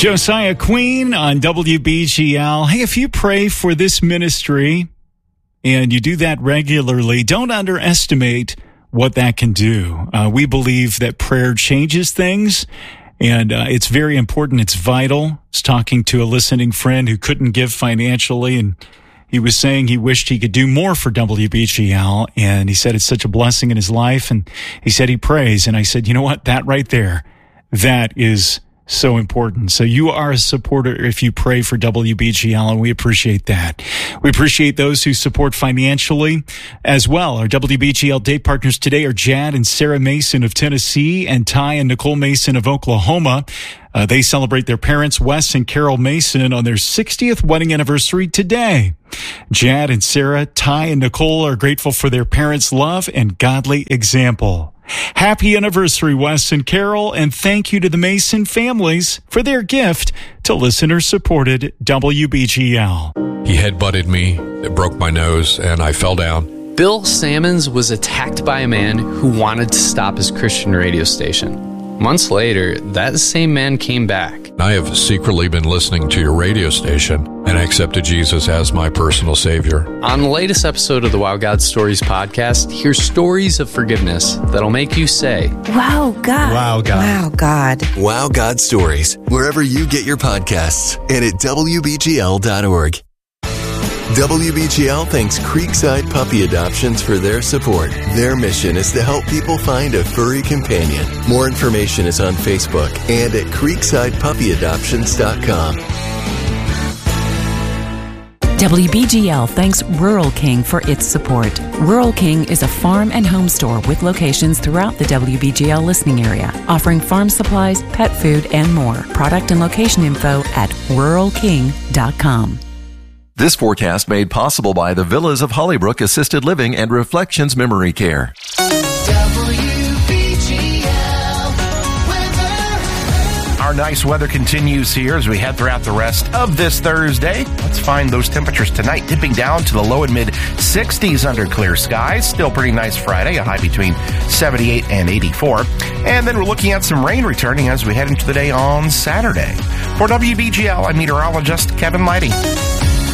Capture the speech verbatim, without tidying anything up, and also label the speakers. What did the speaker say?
Speaker 1: Josiah Queen on W B G L. Hey, if you pray for this ministry and you do that regularly, don't underestimate what that can do. Uh, we believe that prayer changes things, and uh, it's very important. It's vital. I was talking to a listening friend who couldn't give financially, and he was saying he wished he could do more for W B G L, and he said it's such a blessing in his life, and he said he prays. And I said, you know what? That right there, that is so important. So you are a supporter if you pray for W B G L, and we appreciate that. We appreciate those who support financially as well. Our W B G L day partners today are Jad and Sarah Mason of Tennessee and Ty and Nicole Mason of Oklahoma. Uh, they celebrate their parents, Wes and Carol Mason, on their sixtieth wedding anniversary today. Jad and Sarah, Ty and Nicole are grateful for their parents' love and godly example. Happy anniversary, Wes and Carol, and thank you to the Mason families for their gift to listener-supported W B G L.
Speaker 2: He headbutted me, it broke my nose, and I fell down.
Speaker 3: Bill Sammons was attacked by a man who wanted to stop his Christian radio station. Months later, that same man came back.
Speaker 2: I have secretly been listening to your radio station, and I accepted Jesus as my personal Savior.
Speaker 3: On the latest episode of the Wow God Stories podcast, hear stories of forgiveness that'll make you say,
Speaker 4: Wow, God.
Speaker 5: Wow, God.
Speaker 4: Wow, God.
Speaker 6: Wow God Stories, wherever you get your podcasts, and at W B G L dot org. W B G L thanks Creekside Puppy Adoptions for their support. Their mission is to help people find a furry companion. More information is on Facebook and at creekside puppy adoptions dot com.
Speaker 7: W B G L thanks Rural King for its support. Rural King is a farm and home store with locations throughout the W B G L listening area, offering farm supplies, pet food, and more. Product and location info at rural king dot com.
Speaker 8: This forecast made possible by the Villas of Hollybrook Assisted Living and Reflections Memory Care.
Speaker 5: Our nice weather continues here as we head throughout the rest of this Thursday. Let's find those temperatures tonight, dipping down to the low and mid sixties under clear skies. Still pretty nice Friday, a high between seventy-eight and eighty-four. And then we're looking at some rain returning as we head into the day on Saturday. For W B G L, I'm meteorologist Kevin Lighting.